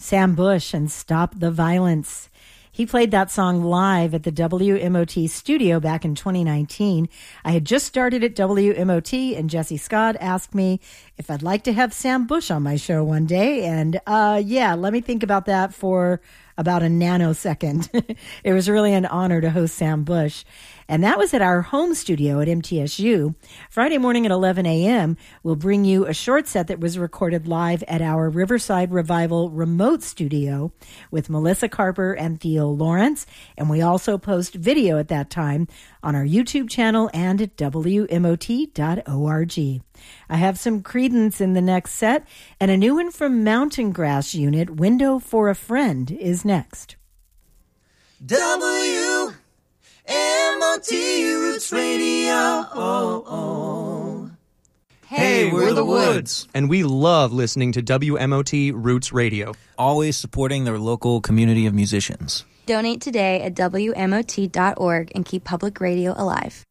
Sam Bush and Stop the Violence. He played that song live at the WMOT studio back in 2019. I had just started at WMOT, and Jesse Scott asked me if I'd like to have Sam Bush on my show one day. And let me think about that for about a nanosecond. It was really an honor to host Sam Bush. And that was at our home studio at MTSU. Friday morning at 11 a.m., we'll bring you a short set that was recorded live at our Riverside Revival remote studio with Melissa Carper and Theo Lawrence. And we also post video at that time on our YouTube channel and at WMOT.org. I have some Creedence in the next set, and a new one from Mountain Grass Unit, Window for a Friend, is next. WMOT Roots Radio. Hey, we're the Woods. And we love listening to WMOT Roots Radio. Always supporting their local community of musicians. Donate today at WMOT.org and keep public radio alive.